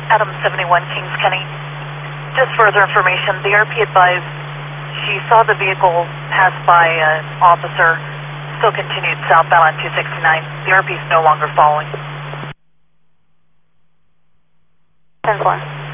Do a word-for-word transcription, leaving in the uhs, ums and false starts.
Adam seventy-one, Kings County. Just further information, the R P advised she saw the vehicle pass by an officer, still continued southbound on two sixty-nine. The R P is no longer following. ten four.